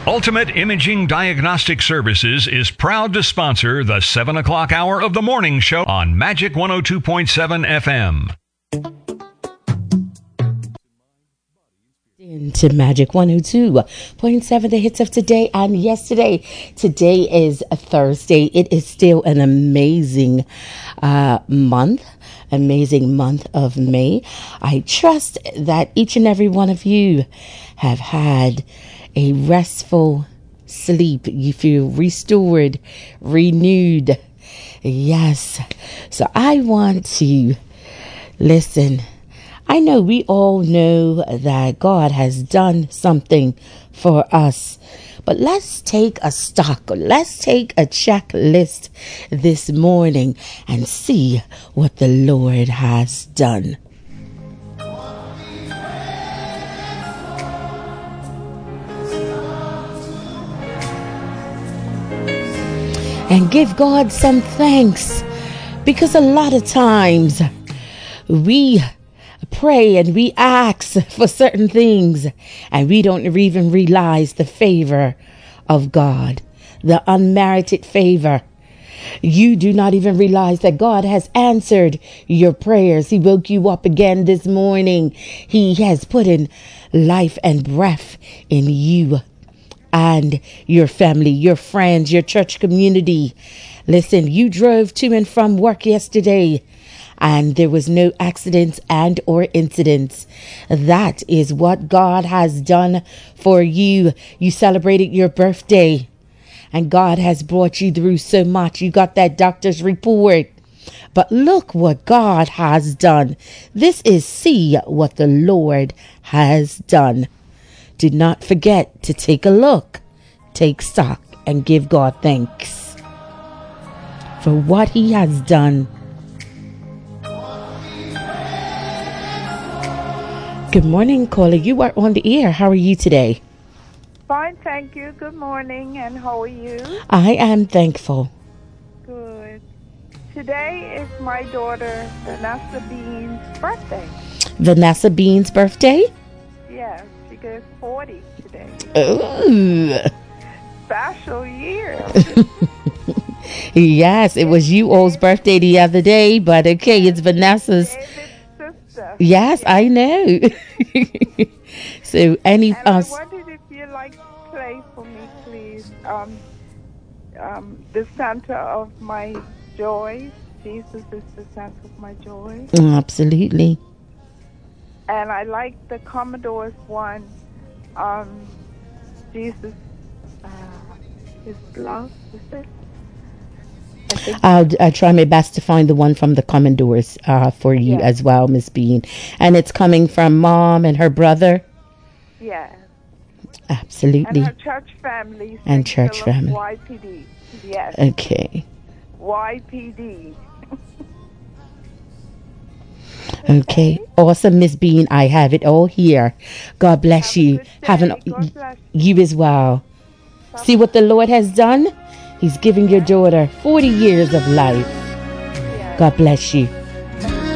Ultimate Imaging Diagnostic Services is proud to sponsor the 7 o'clock hour of the morning show on Magic 102.7 FM. Into Magic 102.7, the hits of today and yesterday. Today is a Thursday. It is still an amazing month of May. I trust that each and every one of you have had a restful sleep. You feel restored, renewed. Yes. So I want to listen. I know we all know that God has done something for us, but let's take a stock, let's take a checklist this morning and see what the Lord has done. And give God some thanks, because a lot of times we pray and we ask for certain things and we don't even realize the favor of God, the unmerited favor. You do not even realize that God has answered your prayers. He woke you up again this morning. He has put in life and breath in you and your family, your friends, your church community. Listen, you drove to and from work yesterday and there was no accidents and or incidents. That is what God has done for you. You celebrated your birthday and God has brought you through so much. You got that doctor's report. But look what God has done. This is see what the Lord has done. Do not forget to take a look, take stock, and give God thanks for what He has done. Good morning, caller. You are on the air. How are you today? Fine, thank you. Good morning, and how are you? I am thankful. Good. Today is my daughter, Vanessa Bean's birthday. Vanessa Bean's birthday? Yes, she goes 40 today. Ooh. Special year. Yes, it was you all's birthday the other day, but okay, it's Vanessa's. David's sister. Yes, I know. So any And I wondered if you'd like to play for me, please. The center of my joy. Jesus is the center of my joy. Absolutely. And I like the Commodore's one. Jesus, His love, is it? I'll try my best to find the one from the Commodores for you as well, Miss Bean. And it's coming from Mom and her brother? Yes. Absolutely. And her church family. And church family. YPD. Yes. Okay. YPD. Okay. Awesome, Miss Bean. I have it all here. God bless you. God bless you as well. Bye. See what the Lord has done? He's giving your daughter 40 years of life. God bless you.